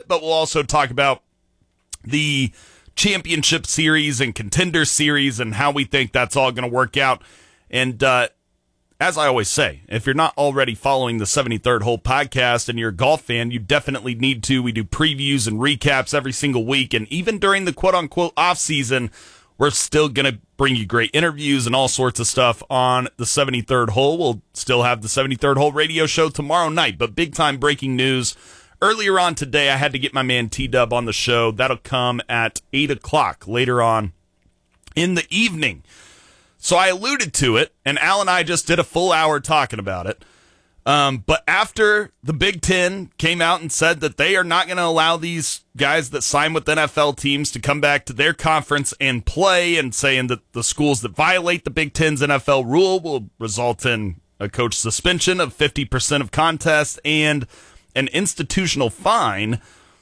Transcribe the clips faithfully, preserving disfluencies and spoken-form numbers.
it, but we'll also talk about the championship series and contender series and how we think that's all going to work out. And uh, as I always say, if you're not already following the seventy-third Hole podcast and you're a golf fan, you definitely need to. We do previews and recaps every single week, and even during the quote-unquote off-season, we're still going to bring you great interviews and all sorts of stuff on the seventy-third Hole. We'll still have the seventy-third Hole radio show tomorrow night, but big-time breaking news. Earlier on today, I had to get my man T-Dub on the show. That'll come at eight o'clock later on in the evening. So I alluded to it, and Al and I just did a full hour talking about it. Um, but after the Big Ten came out and said that they are not going to allow these guys that sign with N F L teams to come back to their conference and play, and saying that the schools that violate the Big Ten's N F L rule will result in a coach suspension of fifty percent of contests and an institutional fine.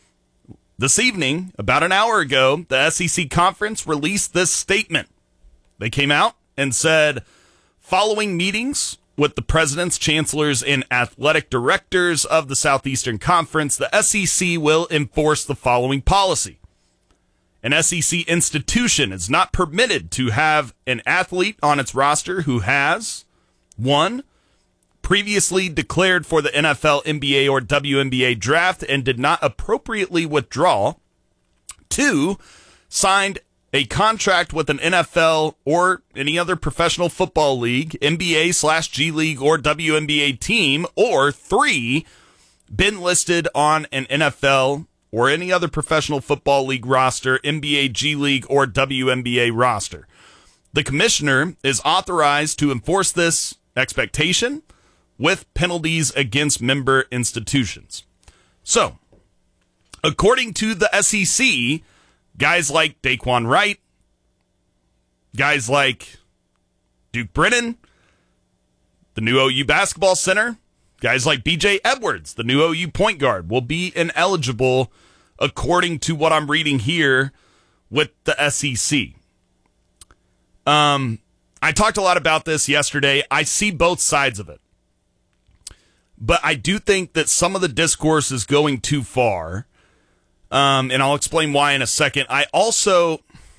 This evening, about an hour ago, the S E C conference released this statement. They came out and said, following meetings with the presidents, chancellors, and athletic directors of the Southeastern Conference, the S E C will enforce the following policy. An S E C institution is not permitted to have an athlete on its roster who has, one, previously declared for the N F L, N B A, or W N B A draft and did not appropriately withdraw, two, signed a contract with an N F L or any other professional football league, N B A slash G League or W N B A team, or three, been listed on an N F L or any other professional football league roster, N B A, G League, or W N B A roster. The commissioner is authorized to enforce this expectation with penalties against member institutions. So, according to the S E C, guys like Daquan Wright, guys like Duke Brennan, the new O U basketball center, guys like B J Edwards, the new O U point guard, will be ineligible according to what I'm reading here with the S E C. Um, I talked a lot about this yesterday. I see both sides of it. But I do think that some of the discourse is going too far. Um, and I'll explain why in a second. I also,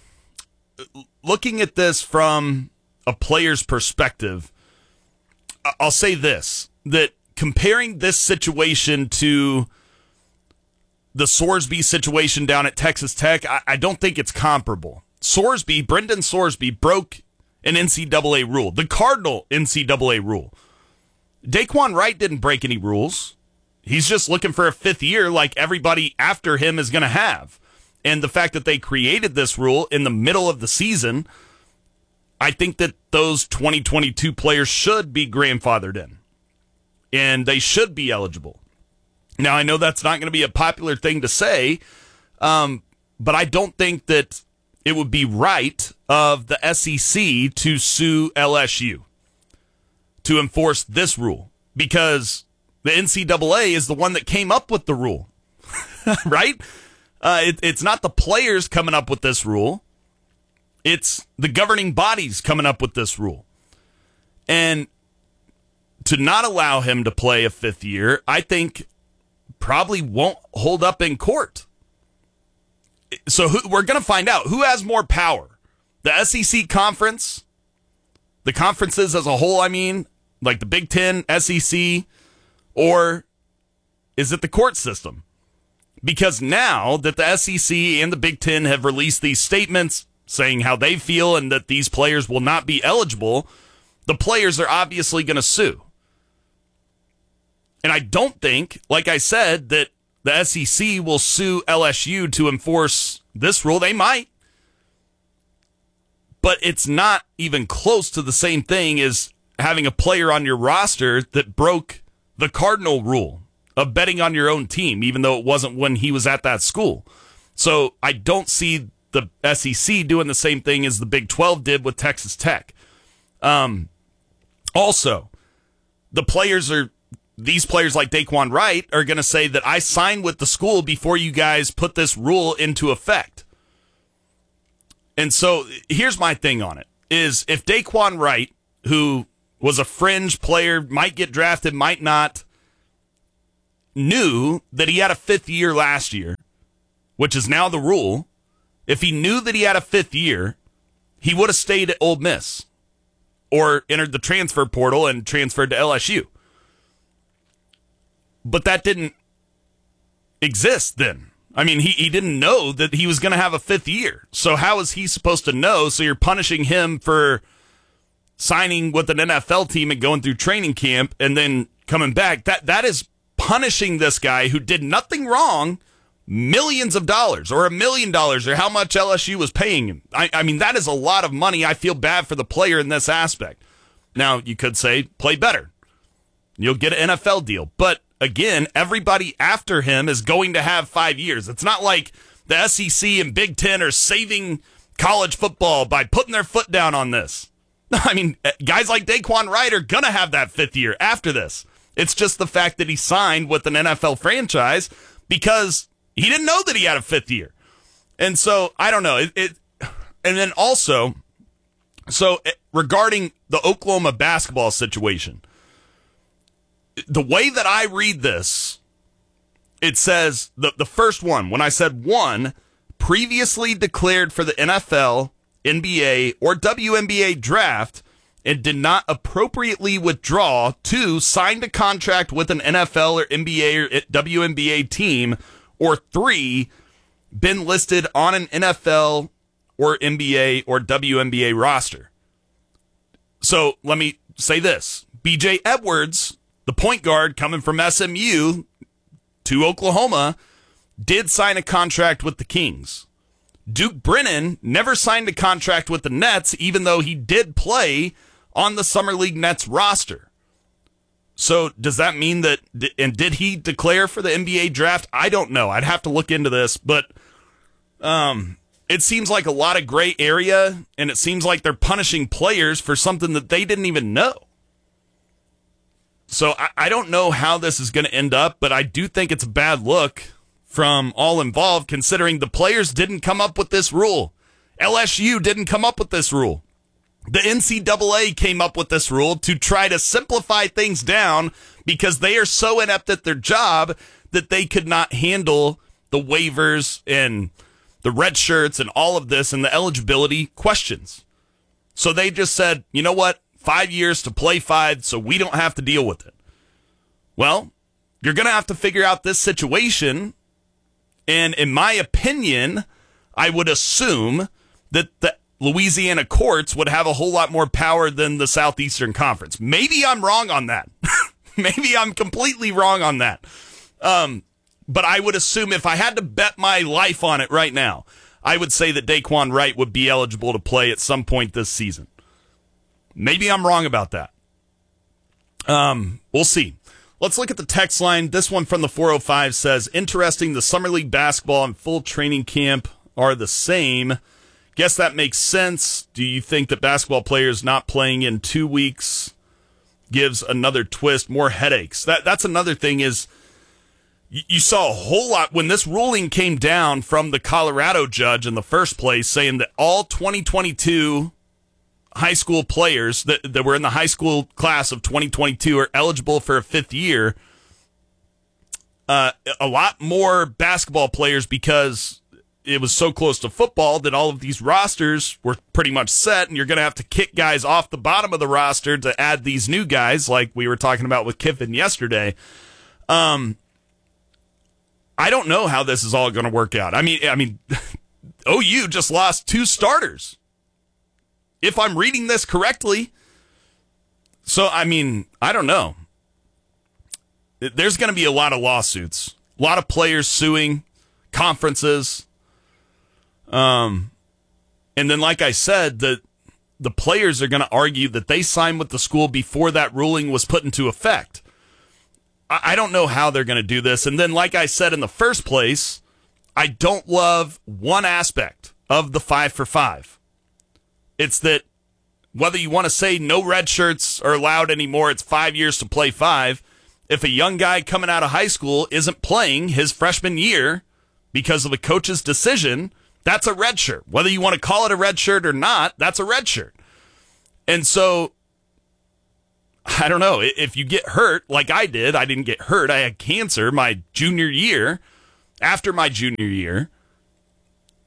looking at this from a player's perspective, I'll say this, that comparing this situation to the Sorsby situation down at Texas Tech, I, I don't think it's comparable. Sorsby, Brendan Sorsby, broke an N C double A rule, the cardinal N C double A rule. Daquan Wright didn't break any rules. He's just looking for a fifth year like everybody after him is going to have. And the fact that they created this rule in the middle of the season, I think that those twenty twenty-two players should be grandfathered in. And they should be eligible. Now, I know that's not going to be a popular thing to say, um, but I don't think that it would be right of the S E C to sue L S U to enforce this rule, because the N C double A is the one that came up with the rule, right? Uh, it, it's not the players coming up with this rule. It's the governing bodies coming up with this rule. And to not allow him to play a fifth year, I think probably won't hold up in court. So who, we're going to find out who has more power. The S E C conference, the conferences as a whole, I mean, like the Big Ten, S E C, or is it the court system? Because now that the S E C and the Big Ten have released these statements saying how they feel and that these players will not be eligible, the players are obviously going to sue. And I don't think, like I said, that the S E C will sue L S U to enforce this rule. They might. But it's not even close to the same thing as having a player on your roster that broke the cardinal rule of betting on your own team, even though it wasn't when he was at that school. So I don't see the S E C doing the same thing as the Big twelve did with Texas Tech. Um, also, the players are, these players like Daquan Wright are going to say that I signed with the school before you guys put this rule into effect. And so here's my thing on it, is if Daquan Wright, who was a fringe player, might get drafted, might not, knew that he had a fifth year last year, which is now the rule, if he knew that he had a fifth year, he would have stayed at Ole Miss or entered the transfer portal and transferred to L S U. But that didn't exist then. I mean, he, he didn't know that he was going to have a fifth year. So how is he supposed to know? So you're punishing him for signing with an N F L team and going through training camp and then coming back. That that is punishing this guy who did nothing wrong, millions of dollars or a million dollars or how much L S U was paying him. I, I mean, that is a lot of money. I feel bad for the player in this aspect. Now, you could say, play better. You'll get an N F L deal. But again, everybody after him is going to have five years. It's not like the S E C and Big Ten are saving college football by putting their foot down on this. I mean, guys like Daquan Wright are going to have that fifth year after this. It's just the fact that he signed with an N F L franchise because he didn't know that he had a fifth year. And so, I don't know. It, it and then also, so regarding the Oklahoma basketball situation, the way that I read this, it says, the, the first one, when I said one, previously declared for the N F L, N B A, or W N B A draft, and did not appropriately withdraw, two, signed a contract with an N F L or N B A or W N B A team, or three, been listed on an N F L or N B A or W N B A roster. So let me say this. B J Edwards, the point guard coming from S M U to Oklahoma, did sign a contract with the Kings. Duke Brennan never signed a contract with the Nets, even though he did play on the Summer League Nets roster. So does that mean that, and did he declare for the N B A draft? I don't know. I'd have to look into this, but um, it seems like a lot of gray area, and it seems like they're punishing players for something that they didn't even know. So I, I don't know how this is going to end up, but I do think it's a bad look from all involved, considering the players didn't come up with this rule. L S U didn't come up with this rule. The N C double A came up with this rule to try to simplify things down because they are so inept at their job that they could not handle the waivers and the red shirts and all of this and the eligibility questions. So they just said, you know what? Five years to play five, so we don't have to deal with it. Well, you're going to have to figure out this situation. And in my opinion, I would assume that the Louisiana courts would have a whole lot more power than the Southeastern Conference. Maybe I'm wrong on that. Maybe I'm completely wrong on that. Um, but I would assume if I had to bet my life on it right now, I would say that Daquan Wright would be eligible to play at some point this season. Maybe I'm wrong about that. Um, we'll see. Let's look at the text line. This one from the four oh five says, interesting, the Summer League basketball and full training camp are the same. Guess that makes sense. Do you think that basketball players not playing in two weeks gives another twist, more headaches? That That's another thing is you, you saw a whole lot when this ruling came down from the Colorado judge in the first place saying that all twenty twenty-two high school players that, that were in the high school class of twenty twenty-two are eligible for a fifth year. Uh, a lot more basketball players because it was so close to football that all of these rosters were pretty much set, and you're going to have to kick guys off the bottom of the roster to add these new guys like we were talking about with Kiffin yesterday. Um, I don't know how this is all going to work out. I mean, I mean, O U just lost two starters, if I'm reading this correctly. So, I mean, I don't know. There's going to be a lot of lawsuits, a lot of players suing conferences. Um, and then, like I said, the the players are going to argue that they signed with the school before that ruling was put into effect. I, I don't know how they're going to do this. And then, like I said in the first place, I don't love one aspect of the five for five. It's that whether you want to say no red shirts are allowed anymore, it's five years to play five. If a young guy coming out of high school isn't playing his freshman year because of a coach's decision, that's a red shirt. Whether you want to call it a red shirt or not, that's a red shirt. And so, I don't know. If you get hurt, like I did, I didn't get hurt. I had cancer my junior year, after my junior year.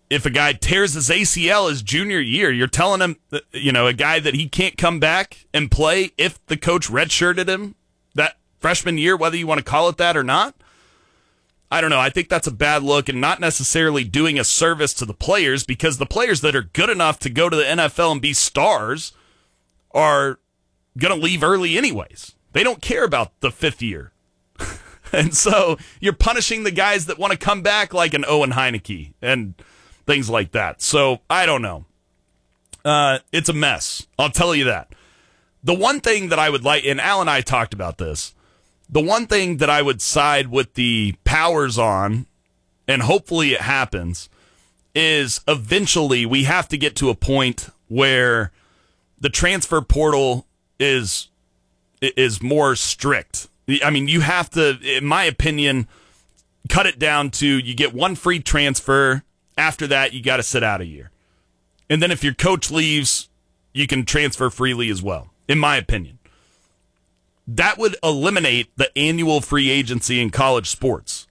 if a guy tears his A C L his junior year, you're telling him, that, you know, a guy that he can't come back and play if the coach redshirted him that freshman year, whether you want to call it that or not. I don't know. I think that's a bad look and not necessarily doing a service to the players, because the players that are good enough to go to the N F L and be stars are going to leave early anyways. They don't care about the fifth year. And so you're punishing the guys that want to come back, like an Owen Heineke and things like that. So I don't know. Uh, it's a mess. I'll tell you that. The one thing that I would like, and Al and I talked about this, the one thing that I would side with the powers on, and hopefully it happens, is eventually we have to get to a point where the transfer portal is is more strict. I mean, you have to, in my opinion, cut it down to you get one free transfer. After that, you got to sit out a year. And then if your coach leaves, you can transfer freely as well, in my opinion. That would eliminate the annual free agency in college sports.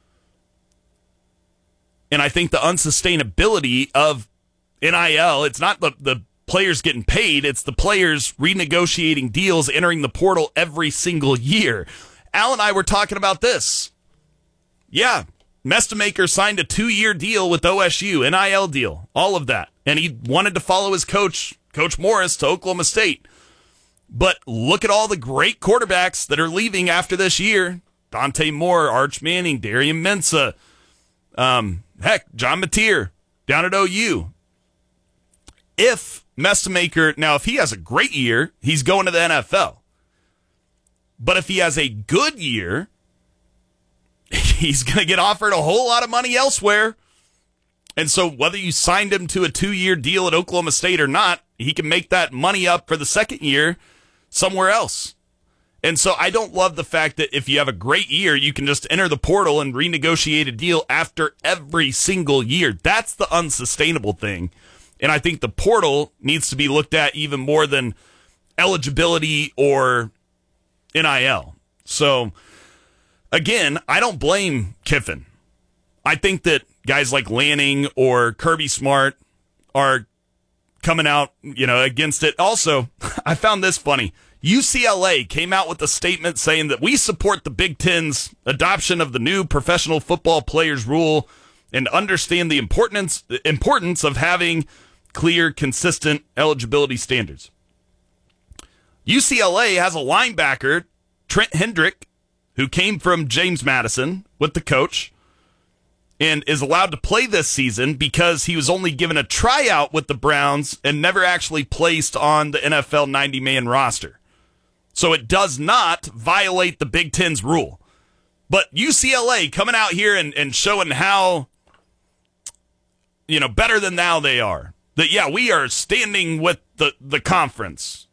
And I think the unsustainability of N I L, it's not the, the players getting paid, it's the players renegotiating deals, entering the portal every single year. Al and I were talking about this. Yeah, Mestemaker signed a two-year deal with O S U, N I L deal, all of that. And he wanted to follow his coach, Coach Morris, to Oklahoma State. But look at all the great quarterbacks that are leaving after this year. Dante Moore, Arch Manning, Darian Mensah, um, heck, John Mateer down at O U. If Mestemaker, now if he has a great year, he's going to the N F L. But if he has a good year, he's going to get offered a whole lot of money elsewhere. And so whether you signed him to a two-year deal at Oklahoma State or not, he can make that money up for the second year somewhere else. And so I don't love the fact that if you have a great year, you can just enter the portal and renegotiate a deal after every single year. That's the unsustainable thing. And I think the portal needs to be looked at even more than eligibility or N I L. So, again, I don't blame Kiffin. I think that guys like Lanning or Kirby Smart are coming out, you know, against it. Also, I found this funny. U C L A came out with a statement saying that we support the Big Ten's adoption of the new professional football players rule and understand the importance importance of having clear, consistent eligibility standards. U C L A has a linebacker, Trent Hendrick, who came from James Madison with the coach and is allowed to play this season because he was only given a tryout with the Browns and never actually placed on the N F L ninety-man roster. So it does not violate the Big Ten's rule. But U C L A coming out here and, and showing how, you know, better than thou they are. That, yeah, we are standing with the, the conference.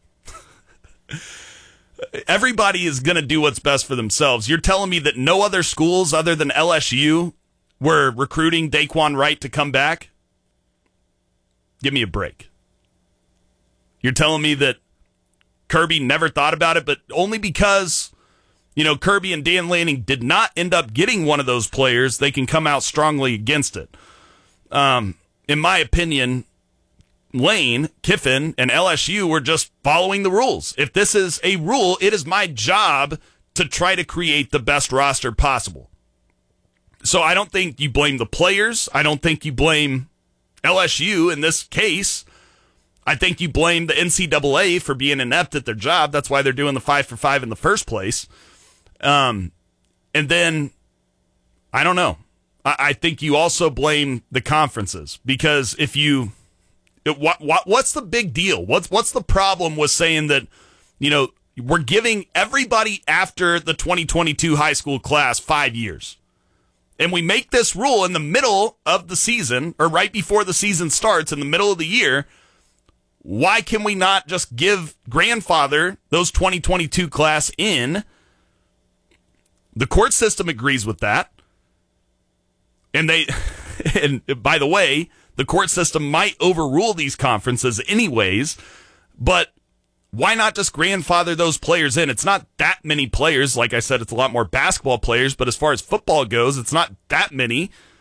Everybody is going to do what's best for themselves. You're telling me that no other schools other than L S U were recruiting Daquan Wright to come back? Give me a break. You're telling me that Kirby never thought about it, but only because, you know, Kirby and Dan Lanning did not end up getting one of those players, they can come out strongly against it. Um, in my opinion, Lane, Kiffin, and L S U were just following the rules. If this is a rule, it is my job to try to create the best roster possible. So I don't think you blame the players. I don't think you blame L S U in this case. I think you blame the N C double A for being inept at their job. That's why they're doing the five for five in the first place. Um, and then, I don't know. I, I think you also blame the conferences because if you... It, what, what what's the big deal? What's what's the problem with saying that, you know, we're giving everybody after the twenty twenty-two high school class five years, and we make this rule in the middle of the season or right before the season starts in the middle of the year? Why can we not just give grandfather those twenty twenty-two class in? The court system agrees with that, and they and by the way, the court system might overrule these conferences anyways, but why not just grandfather those players in? It's not that many players. Like I said, it's a lot more basketball players, but as far as football goes, it's not that many.